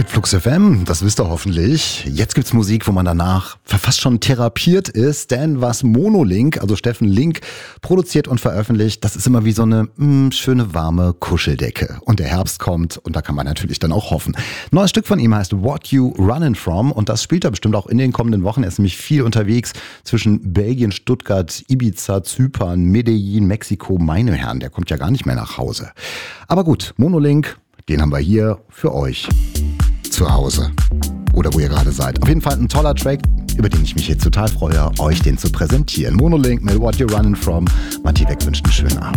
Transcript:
mit Flux FM, das wisst ihr hoffentlich. Jetzt gibt's Musik, wo man danach fast schon therapiert ist, denn was Monolink, also Steffen Link, produziert und veröffentlicht, das ist immer wie so eine schöne warme Kuscheldecke. Und der Herbst kommt und da kann man natürlich dann auch hoffen. Neues Stück von ihm heißt What You Runnin' From und das spielt er bestimmt auch in den kommenden Wochen. Er ist nämlich viel unterwegs zwischen Belgien, Stuttgart, Ibiza, Zypern, Medellin, Mexiko, meine Herren, der kommt ja gar nicht mehr nach Hause. Aber gut, Monolink, den haben wir hier für euch zu Hause oder wo ihr gerade seid. Auf jeden Fall ein toller Track, über den ich mich jetzt total freue, euch den zu präsentieren. Monolink mit What You Runnin' From. Matti Beck wünscht einen schönen Abend.